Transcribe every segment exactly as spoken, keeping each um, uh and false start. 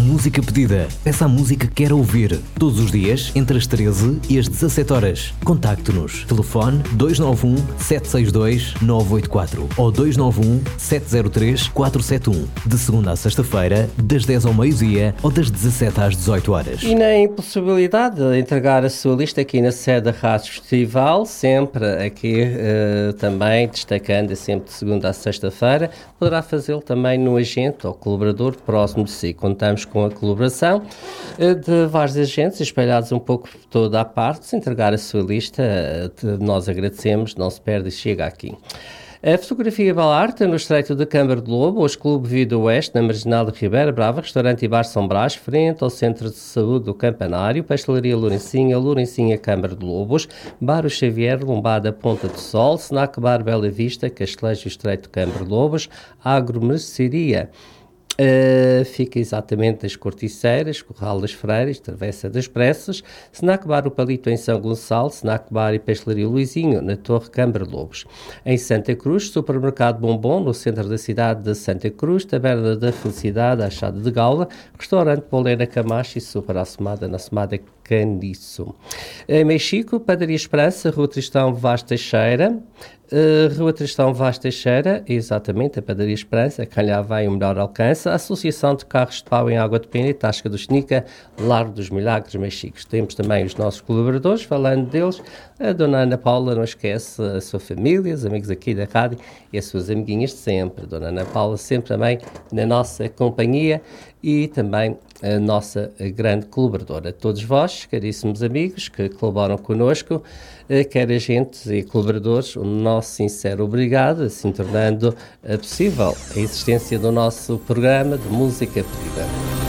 música pedida. Peça a música que quer ouvir. Todos os dias, entre as treze e as dezassete horas. Contacte-nos. Telefone dois nove um, sete seis dois, nove oito quatro ou dois nove um, sete zero três, quatro sete um. De segunda a sexta-feira, das dez ao meio-dia ou das dezassete às dezoito horas. E na impossibilidade de entregar a sua lista aqui na sede da Rádio Festival, sempre aqui uh, também destacando, sempre de segunda a sexta-feira, poderá fazê-lo também no agente ou colaborador próximo de si. Contamos com a colaboração uh, de vários agentes espalhados um pouco por toda a parte. Se entregar a sua lista, uh, nós agradecemos, não se perde e chega aqui. A fotografia Balarte, no Estreito de Câmara de Lobo, hoje Clube Vida Oeste, na Marginal de Ribeira Brava, Restaurante e Bar São Brás, frente ao Centro de Saúde do Campanário, Pastelaria Lourencinha, Lourencinha Câmara de Lobos, Bar O Xavier, Lombada Ponta do Sol, Snack Bar Bela Vista, Castelejo Estreito de Câmara de Lobos, Agromercearia. Uh, fica exatamente das Corticeiras, Corral das Freiras, Travessa das Pressas, Snack Bar O Palito em São Gonçalo, Snack Bar e Pastelaria Luizinho, na Torre Câmara de Lobos. Em Santa Cruz, Supermercado Bombom, no centro da cidade de Santa Cruz, Taberna da Felicidade, Achada de Gaula, Restaurante Polena Camacho e Super Assomada, na Assomada Caniço. Em Mexico, Padaria Esperança, Rua Tristão Vaz Teixeira, Uh, Rua Tristão Vaz Teixeira, exatamente, a Padaria Esperança, calhar vai o melhor alcance, a Associação de Carros de Pau em Água de Pena e Tasca do Xnica, Largo dos Milagres, Mexicos. Temos também os nossos colaboradores, falando deles, a Dona Ana Paula, não esquece a sua família, os amigos aqui da rádio e as suas amiguinhas de sempre. A Dona Ana Paula sempre também na nossa companhia e também a nossa grande colaboradora. A todos vós, caríssimos amigos que colaboram connosco, quer agentes e colaboradores, o nosso sincero obrigado, assim tornando possível a existência do nosso programa de música pedida.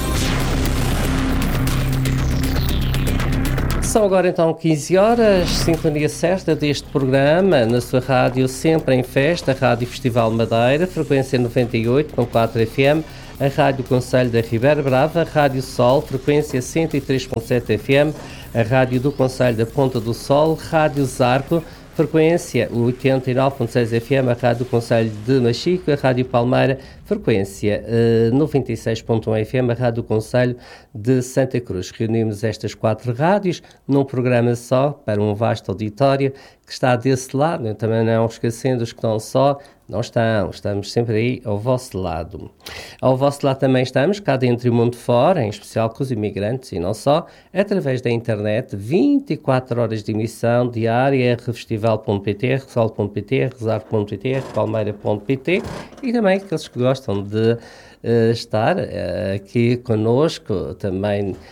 São agora então quinze horas, sintonia certa deste programa, na sua rádio sempre em festa, Rádio Festival Madeira, frequência noventa e oito ponto quatro F M, a Rádio Conselho da Ribeira Brava, Rádio Sol, frequência cento e três ponto sete F M, a Rádio do Conselho da Ponta do Sol, Rádio Zarco, frequência oitenta e nove ponto seis F M, a Rádio do Conselho de Machico, a Rádio Palmeira, frequência uh, noventa e seis ponto um F M, a Rádio do Conselho de Santa Cruz. Reunimos estas quatro rádios num programa só, para um vasto auditório que está desse lado, também não esquecendo os que estão só, não estão, estamos sempre aí ao vosso lado. Ao vosso lado também estamos, cá dentro e mundo fora, em especial com os imigrantes e não só, através da internet, vinte e quatro horas de emissão diária, r festival ponto p t, resol ponto p t, rezar ponto p t, palmeira ponto p t e também aqueles que gostam de uh, estar uh, aqui connosco, também uh,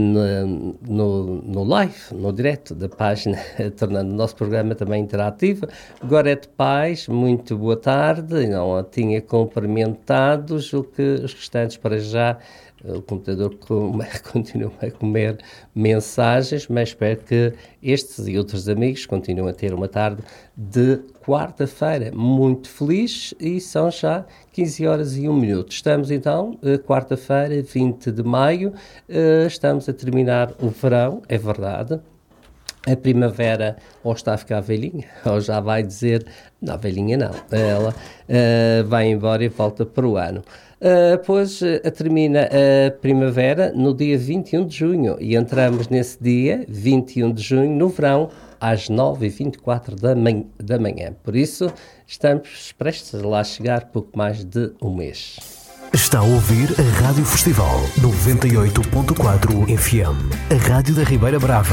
no, no, no live, no direto da página, tornando o nosso programa também interativo. Gorete Paz, muito boa tarde, não a tinha cumprimentado, o que os restantes para já, o computador continua a comer mensagens, mas espero que estes e outros amigos continuem a ter uma tarde de quarta-feira muito feliz e são já quinze horas e um minuto. Estamos então, quarta-feira, vinte de maio, estamos a terminar o verão, é verdade. A primavera ou está a ficar velhinha, ou já vai dizer, não, velhinha não, ela uh, vai embora e volta para o ano. Uh, pois uh, termina a primavera no dia vinte e um de junho e entramos nesse dia, vinte e um de junho, no verão, às nove e vinte e quatro da manhã, da manhã. Por isso, estamos prestes a lá chegar pouco mais de um mês. Está a ouvir a Rádio Festival noventa e oito ponto quatro F M, a Rádio da Ribeira Brava.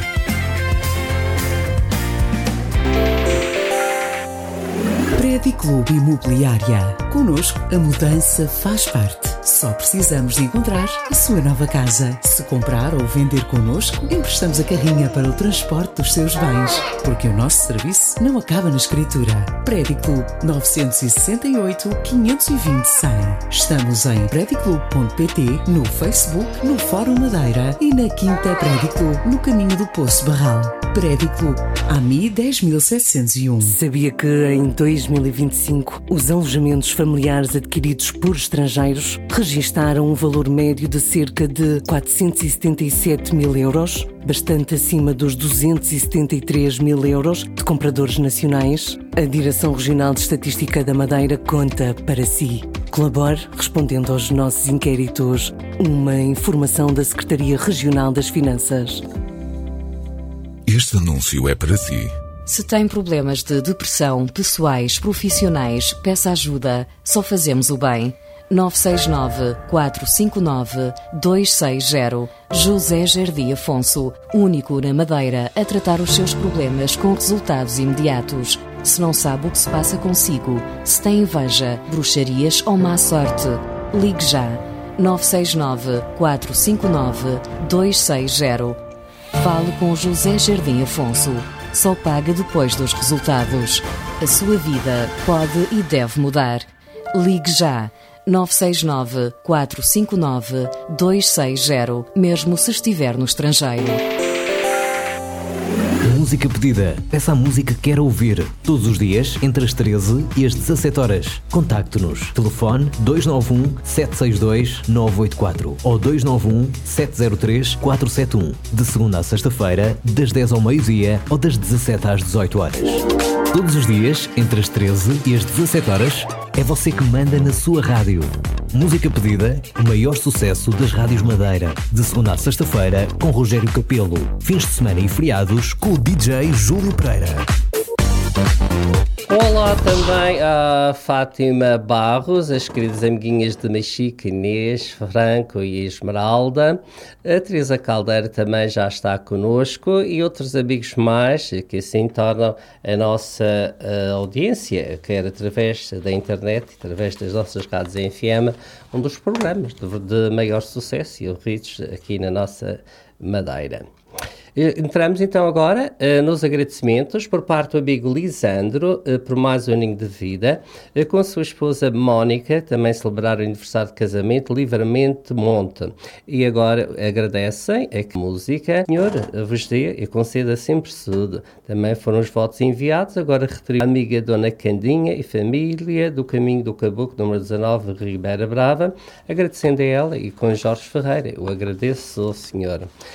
Prédio Clube Imobiliária. Connosco, a mudança faz parte. Só precisamos de encontrar a sua nova casa. Se comprar ou vender connosco, emprestamos a carrinha para o transporte dos seus bens. Porque o nosso serviço não acaba na escritura. Prédio Clube nove seis oito, quinhentos e vinte, cem. Estamos em prédio clube ponto p t, no Facebook, no Fórum Madeira e na Quinta Prédio Clube, no caminho do Poço Barral. Prédio Clube, A M I dez mil setecentos e um. Sabia que em dois mil e vinte e cinco os alojamentos familiares adquiridos por estrangeiros registaram um valor médio de cerca de quatrocentos e setenta e sete mil euros, bastante acima dos duzentos e setenta e três mil euros de compradores nacionais. A Direção Regional de Estatística da Madeira conta para si. Colabore respondendo aos nossos inquéritos. Uma informação da Secretaria Regional das Finanças. Este anúncio é para si. Se tem problemas de depressão, pessoais, profissionais, peça ajuda. Só fazemos o bem. nove seis nove, quatro cinco nove, dois seis zero. José Jardim Afonso, único na Madeira a tratar os seus problemas com resultados imediatos. Se não sabe o que se passa consigo, se tem inveja, bruxarias ou má sorte, ligue já. nove seis nove, quatro cinco nove, dois seis zero. Fale com José Jardim Afonso. Só paga depois dos resultados. A sua vida pode e deve mudar. Ligue já. nove seis nove, quatro cinco nove, dois seis zero, mesmo se estiver no estrangeiro. Música pedida. Peça a música que quer ouvir. Todos os dias, entre as treze e as dezassete horas. Contacte-nos. Telefone dois nove um, sete seis dois, nove oito quatro ou dois nove um, sete zero três, quatro sete um. De segunda a sexta-feira, das dez ao meio-dia ou das dezassete às dezoito horas. Todos os dias, entre as treze e as dezassete horas, é você que manda na sua rádio. Música pedida, o maior sucesso das rádios Madeira. De segunda a sexta-feira, com Rogério Capelo. Fins de semana e feriados, com o D J Júlio Pereira. Olá também a Fátima Barros, as queridas amiguinhas de Machica, Inês, Franco e Esmeralda. A Teresa Caldeira também já está connosco e outros amigos mais que assim tornam a nossa a audiência, quer através da internet, através das nossas rádios em F M, um dos programas de, de maior sucesso e ouvidos aqui na nossa Madeira. Entramos então agora uh, nos agradecimentos por parte do amigo Lisandro uh, por mais um aninho de vida, uh, com a sua esposa Mónica, também celebrar o aniversário de casamento livremente Monte. E agora agradecem a que a música, Senhor, vos dê e conceda sempre tudo. Também foram os votos enviados, agora retribuído a amiga Dona Candinha e família do Caminho do Caboclo, número dezanove, Ribeira Brava, agradecendo a ela e com Jorge Ferreira. Eu agradeço, Senhor.